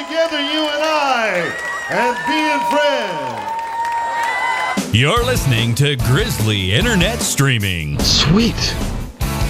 together, you and I, and being friends. You're listening to Grizzly Internet Streaming. Sweet.